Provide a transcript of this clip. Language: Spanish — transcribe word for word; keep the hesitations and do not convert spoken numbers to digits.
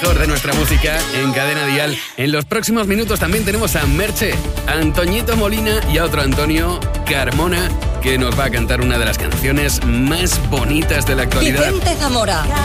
mejor de nuestra música en Cadena Dial. En los próximos minutos también tenemos a Merche, a Antoñito Molina y a otro Antonio, Carmona, que nos va a cantar una de las canciones más bonitas de la actualidad. Vicente Zamora.